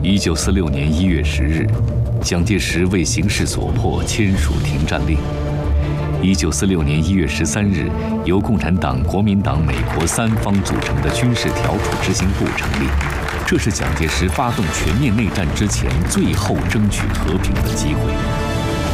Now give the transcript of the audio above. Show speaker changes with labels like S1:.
S1: 1946年1月10日，蒋介石为形势所迫签署停战令。1946年1月13日，由共产党、国民党、美国三方组成的军事调处执行部成立。这是蒋介石发动全面内战之前最后争取和平的机会。